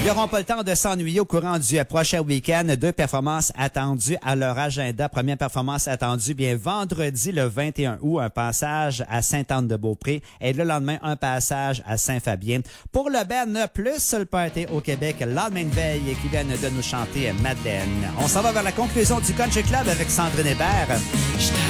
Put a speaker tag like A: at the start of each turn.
A: Ils n'auront pas le temps de s'ennuyer au courant du prochain week-end. 2 performances attendues à leur agenda. Première performance attendue, bien vendredi le 21 août, un passage à Sainte-Anne-de-Beaupré et le lendemain, un passage à Saint-Fabien. Pour le Ben, plus le party au Québec, le lendemain de veille qui viennent de nous chanter Madeleine. On s'en va vers la conclusion du Country Club avec Sandrine Hébert.